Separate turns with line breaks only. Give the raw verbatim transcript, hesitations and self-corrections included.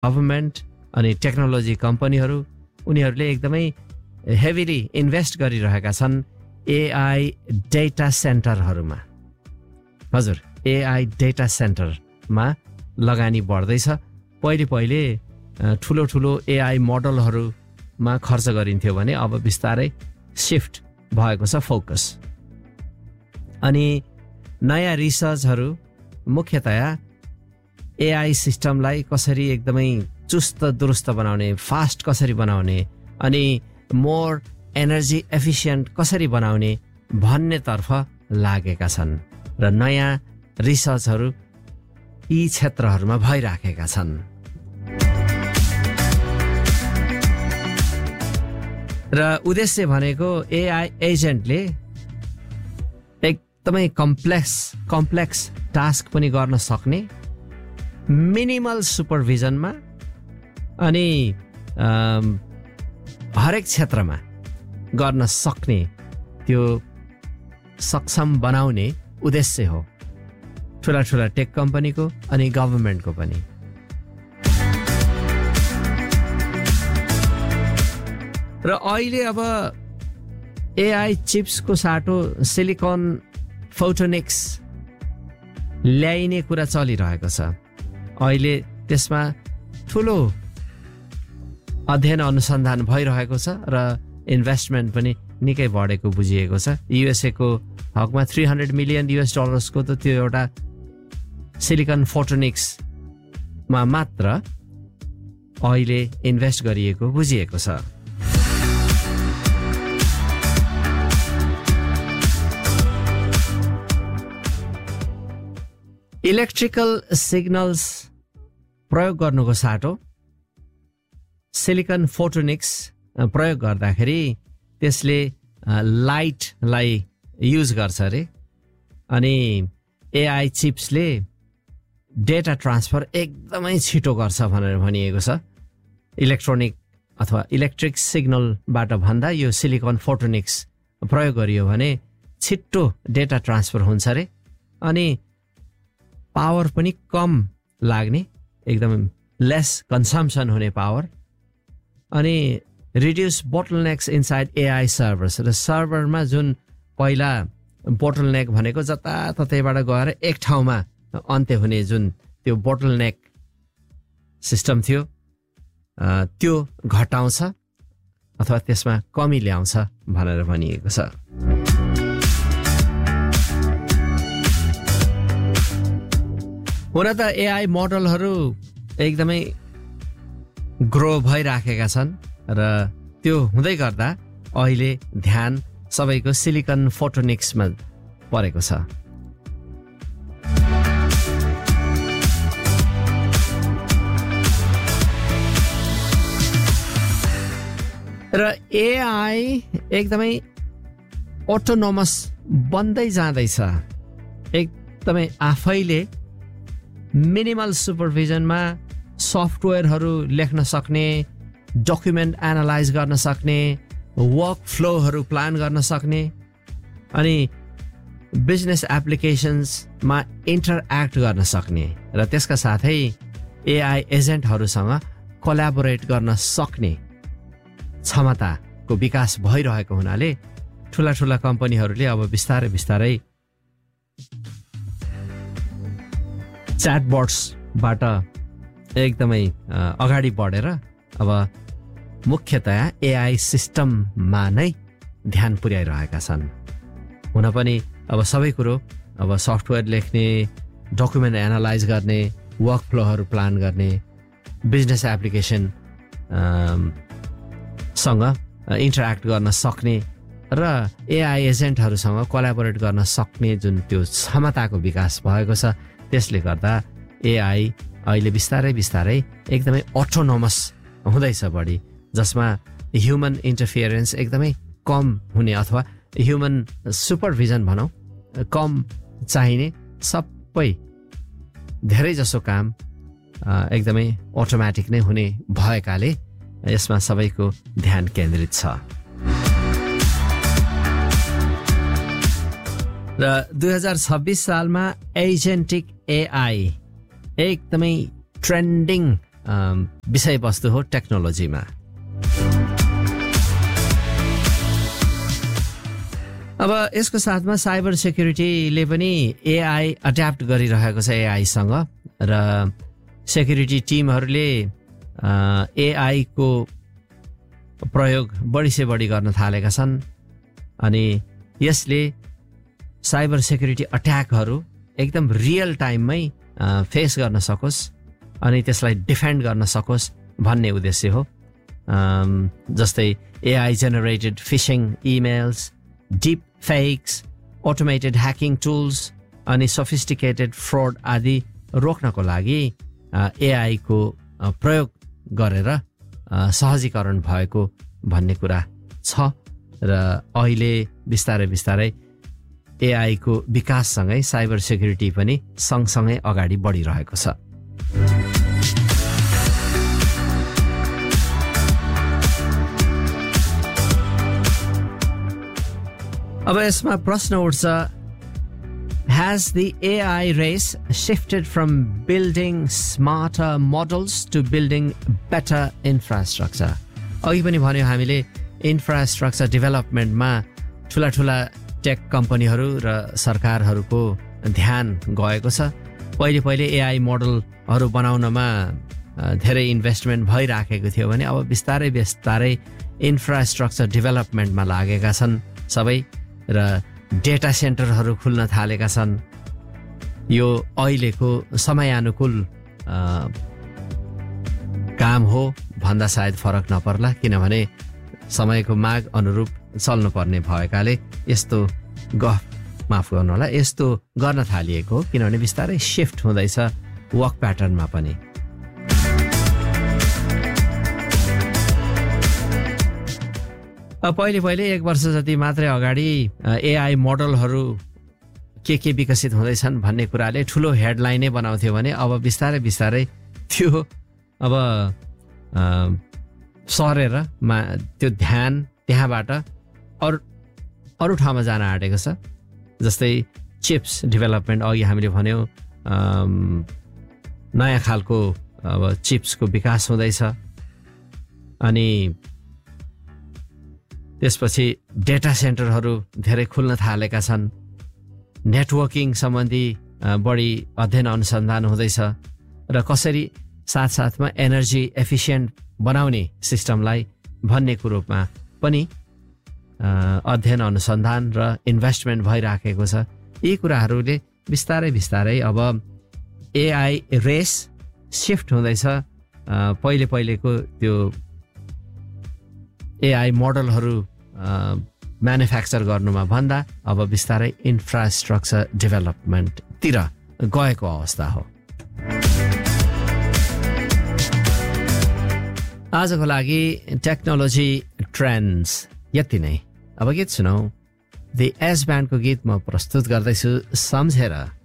Government अनि technology कम्पनीहरू उनीहरूले एकदमै हेभिली इन्भेस्ट गरिरहेका छन् एआई डेटा सेन्टरहरूमा। हजुर, एआई डेटा सेन्टरमा लगानी बढ्दैछ। पहिले पहिले ठुलो ठुलो एआई मोडलहरूमा खर्च गरिन्थ्यो भने अब बिस्तारै शिफ्ट भएको छ फोकस। अनि नयाँ रिसर्चहरू मुख्यतया एआई सिस्टमलाई कसरी एकदमै चुस्त दुरुस्त बनाउने, फास्ट कसरी बनाउने अनि मोर एनर्जी एफिसिएन्ट कसरी बनाउने भन्नेतर्फ लागेका छन् र नयाँ रिसर्चहरू यी क्षेत्रहरूमा भइराखेका छन्। र उद्देश्य भनेको एआई एजेन्टले एकदमै कम्प्लेक्स कम्प्लेक्स टास्क पनि गर्न सक्ने, मिनिमल सुपरभिजनमा अनि हरेक क्षेत्रमा गर्न सक्ने त्यो सक्षम बनाउने उद्देश्य हो ठुला ठुला टेक कम्पनीको अनि गभर्नमेन्टको पनि। र अहिले अब एआई चिप्सको साटो सिलिकन फोटोनिक्स ल्याइने कुरा चलिरहेको छ। अहिले त्यसमा ठुलो अध्ययन अनुसन्धान भइरहेको छ र इन्भेस्टमेन्ट पनि निकै बढेको बुझिएको छ। युएसए को हकमा थ्री हन्ड्रेड मिलियन युएस डलर्सको त त्यो एउटा सिलिकन फोटोनिक्समा मात्र अहिले इन्भेस्ट गरिएको बुझिएको छ। इलेक्ट्रिकल सिग्नल्स प्रयोग गर्नुको साटो सिलिकन फोटोनिक्स प्रयोग गर्दाखेरि त्यसले लाइटलाई युज गर्छ अरे। अनि एआई चिप्सले डेटा ट्रान्सफर एकदमै छिटो गर्छ भनेर भनिएको छ। इलेक्ट्रोनिक अथवा इलेक्ट्रिक सिग्नलबाट भन्दा यो सिलिकन फोटोनिक्स प्रयोग गरियो भने छिट्टो डेटा ट्रान्सफर हुन्छ अरे। अनि पावर पनि कम लाग्ने, एकदम लेस कन्जम्सन हुने पावर। अनि reduce bottlenecks inside AI servers. र सर्भरमा जुन पहिला बोटलनेक भनेको जताततैबाट गएर एक ठाउँमा अन्त्य हुने जुन त्यो बोटलनेक सिस्टम थियो त्यो घटाउँछ अथवा त्यसमा कमी ल्याउँछ भनेर भनिएको छ। हुन त एआई मोडलहरू एकदमै ग्रो भइराखेका छन् र त्यो हुँदै गर्दा अहिले ध्यान सबैको सिलिकन फोटोनिक्समा परेको छ। र एआई एकदमै अटोनोमस बन्दै जाँदैछ। एकदमै आफैले मिनिमल सुपरभिजनमा सफ्टवेयरहरू लेख्न सक्ने, डकुमेन्ट एनालाइज गर्न सक्ने, वर्क फ्लोहरू प्लान गर्न सक्ने अनि बिजनेस एप्लिकेसन्समा इन्टरएक्ट गर्न सक्ने र त्यसका साथै एआई एजेन्टहरूसँग कोल्याबोरेट गर्न सक्ने क्षमताको विकास भइरहेको हुनाले ठुला ठुला कम्पनीहरूले अब बिस्तारै बिस्तारै च्याटबट्सबाट एकदमै अगाडि बढेर अब मुख्यतया एआई सिस्टममा नै ध्यान पुर्याइरहेका छन्। हुन पनि अब सबै कुरो अब सफ्टवेयर लेख्ने, डकुमेन्ट एनालाइज गर्ने, वर्क फ्लोहरू प्लान गर्ने, बिजनेस एप्लिकेसन सँग इन्टरएक्ट गर्न सक्ने र एआई एजेन्टहरूसँग कोल्याबोरेट गर्न सक्ने जुन त्यो क्षमताको विकास भएको छ त्यसले गर्दा एआई अहिले बिस्तारै बिस्तारै एकदमै अटोनोमस हुँदैछ बढी, जसमा ह्युमन इन्टरफियरेन्स एकदमै कम हुने अथवा ह्युमन सुपरभिजन भनौँ कम चाहिने, सबै धेरै जसो काम एकदमै अटोमेटिक नै हुने भएकाले यसमा सबैको ध्यान केन्द्रित छ। र दुई हजार छब्बिस सालमा एजेन्टिक एआई एकदमै ट्रेन्डिङ विषयवस्तु हो टेक्नोलोजीमा। अब यसको साथमा साइबर सेक्युरिटीले पनि एआई अड्याप्ट गरिरहेको छ एआईसँग र सेक्युरिटी टिमहरूले एआई को प्रयोग बढी से बढी गर्न थालेका छन् अनि यसले साइबर सेक्युरिटी अट्याकहरू एकदम रियल टाइममै फेस गर्न सकोस् अनि त्यसलाई डिफेन्ड गर्न सकोस् भन्ने उद्देश्य हो। जस्तै AI generated phishing emails, deep fakes, automated hacking tools अनि सोफिस्टिकेटेड फ्रड आदि रोक्नको लागि एआई को प्रयोग गरेर सहजीकरण भएको भन्ने कुरा छ र अहिले बिस्तारै बिस्तारै एआई को विकाससँगै साइबर सेक्युरिटी पनि सँगसँगै अगाडि बढिरहेको छ। अब यसमा प्रश्न उठ्छ, Has the A I race shifted from building smarter models to building better infrastructure? अघि पनि भन्यो हामीले इन्फ्रास्ट्रक्चर डेभलपमेन्टमा ठुला ठुला टेक कम्पनीहरू र सरकारहरूको ध्यान गएको छ। पहिले पहिले एआई मोडलहरू बनाउनमा धेरै इन्भेस्टमेन्ट भइराखेको थियो भने अब बिस्तारै बिस्तारै इन्फ्रास्ट्रक्चर डेभलपमेन्टमा लागेका छन् सबै र डेटा सेन्टरहरू खुल्न थालेका छन्। यो अहिलेको समयानुकूल काम हो भन्दा सायद फरक नपर्ला, किनभने समयको माग अनुरूप चल्नुपर्ने भएकाले यस्तो गफ माफ गर्नु होला यस्तो गर्न थालिएको हो, किनभने बिस्तारै शिफ्ट हुँदैछ वर्क प्याटर्नमा पनि। पहिले पहिले एक वर्ष जति मात्रै अगाडि एआई मोडलहरू के के विकसित हुँदैछन् भन्ने कुराले ठुलो हेडलाइनै बनाउँथ्यो भने अब बिस्तारै बिस्तारै त्यो अब सरेर मा त्यो ध्यान त्यहाँबाट अरू अरू ठाउँमा जान आँटेको छ। जस्तै चिप्स डेभलपमेन्ट अघि हामीले भन्यौँ, नयाँ खालको अब चिप्सको विकास हुँदैछ अनि त्यसपछि डेटा सेन्टरहरू धेरै खुल्न थालेका छन्। नेटवर्किङ सम्बन्धी बढी अध्ययन अनुसन्धान हुँदैछ र कसरी साथसाथमा एनर्जी एफिसियन्ट बनाउने सिस्टमलाई भन्ने कुरोमा पनि अध्ययन अनुसन्धान र इन्भेस्टमेन्ट भइराखेको छ। यी कुराहरूले बिस्तारै बिस्तारै अब एआई रेस शिफ्ट हुँदैछ। पहिले पहिलेको त्यो एआई मोडलहरू म्यानुफ्याक्चर गर्नुमा भन्दा अब बिस्तारै इन्फ्रास्ट्रक्चर डेभलपमेन्टतिर गएको अवस्था हो। आजको लागि टेक्नोलोजी ट्रेन्ड्स यति नै। अब गीत सुनौ। दि एस ब्यान्डको गीत म प्रस्तुत गर्दैछु सम्झेर।